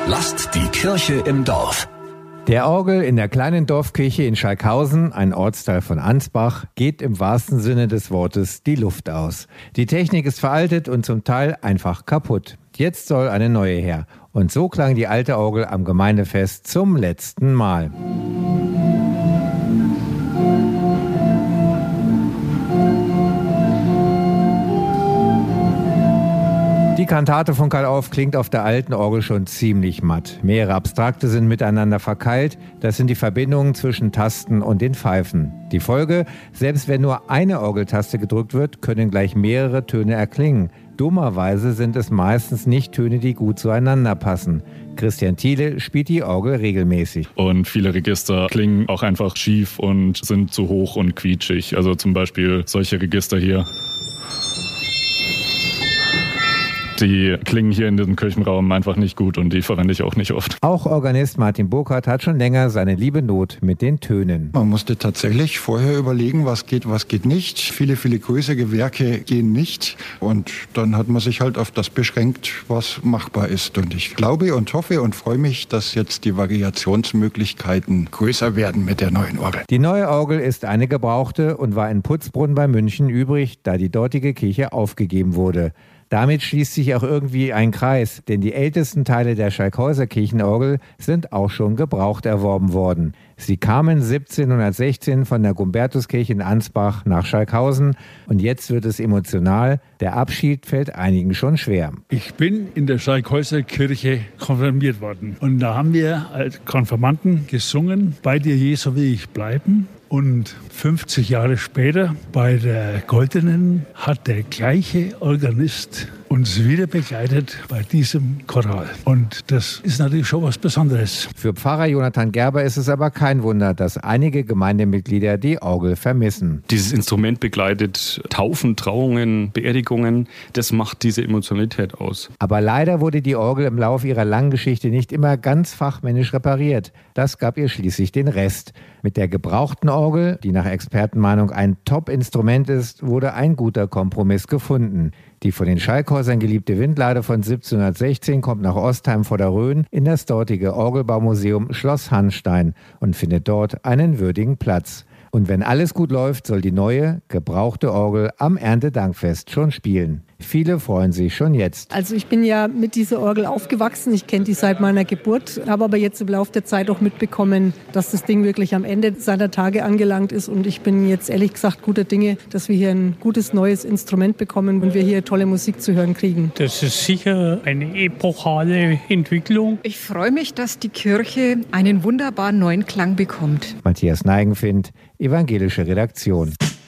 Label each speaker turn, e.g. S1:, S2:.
S1: Lasst die Kirche im Dorf.
S2: Der Orgel in der kleinen Dorfkirche in Schalkhausen, ein Ortsteil von Ansbach, geht im wahrsten Sinne des Wortes die Luft aus. Die Technik ist veraltet und zum Teil einfach kaputt. Jetzt soll eine neue her. Und so klang die alte Orgel am Gemeindefest zum letzten Mal. Die Kantate von Karl Orff klingt auf der alten Orgel schon ziemlich matt. Mehrere Abstrakte sind miteinander verkeilt. Das sind die Verbindungen zwischen Tasten und den Pfeifen. Die Folge: Selbst wenn nur eine Orgeltaste gedrückt wird, können gleich mehrere Töne erklingen. Dummerweise sind es meistens nicht Töne, die gut zueinander passen. Christian Thiele spielt die Orgel regelmäßig.
S3: Und viele Register klingen auch einfach schief und sind zu hoch und quietschig. Also zum Beispiel solche Register hier. Die klingen hier in diesem Kirchenraum einfach nicht gut und die verwende ich auch nicht oft.
S2: Auch Organist Martin Burkhardt hat schon länger seine liebe Not mit den Tönen.
S4: Man musste tatsächlich vorher überlegen, was geht nicht. Viele größere Werke gehen nicht. Und dann hat man sich halt auf das beschränkt, was machbar ist. Und ich glaube und hoffe und freue mich, dass jetzt die Variationsmöglichkeiten größer werden mit der neuen Orgel.
S2: Die neue Orgel ist eine gebrauchte und war in Putzbrunn bei München übrig, da die dortige Kirche aufgegeben wurde. Damit schließt sich auch irgendwie ein Kreis, denn die ältesten Teile der Schalkhäuser Kirchenorgel sind auch schon gebraucht erworben worden. Sie kamen 1716 von der Gumbertuskirche in Ansbach nach Schalkhausen und jetzt wird es emotional. Der Abschied fällt einigen schon schwer.
S5: Ich bin in der Schalkhäuser Kirche konfirmiert worden und da haben wir als Konfirmanden gesungen, bei dir Jesu will ich bleiben. Und 50 Jahre später, bei der Goldenen, hat der gleiche Organist uns wieder begleitet bei diesem Choral. Und das ist natürlich schon was Besonderes.
S2: Für Pfarrer Jonathan Gerber ist es aber kein Wunder, dass einige Gemeindemitglieder die Orgel vermissen.
S3: Dieses Instrument begleitet Taufen, Trauungen, Beerdigungen. Das macht diese Emotionalität aus.
S2: Aber leider wurde die Orgel im Laufe ihrer langen Geschichte nicht immer ganz fachmännisch repariert. Das gab ihr schließlich den Rest. Mit der gebrauchten Orgel, die nach Expertenmeinung ein Top-Instrument ist, wurde ein guter Kompromiss gefunden. Die von den Schalkhäusern geliebte Windlade von 1716 kommt nach Ostheim vor der Rhön in das dortige Orgelbaumuseum Schloss Hanstein und findet dort einen würdigen Platz. Und wenn alles gut läuft, soll die neue, gebrauchte Orgel am Erntedankfest schon spielen. Viele freuen sich schon jetzt.
S6: Also ich bin ja mit dieser Orgel aufgewachsen. Ich kenne die seit meiner Geburt, habe aber jetzt im Laufe der Zeit auch mitbekommen, dass das Ding wirklich am Ende seiner Tage angelangt ist. Und ich bin jetzt ehrlich gesagt guter Dinge, dass wir hier ein gutes neues Instrument bekommen und wir hier tolle Musik zu hören kriegen.
S7: Das ist sicher eine epochale Entwicklung.
S8: Ich freue mich, dass die Kirche einen wunderbaren neuen Klang bekommt.
S2: Matthias Neigenfind, Evangelische Redaktion.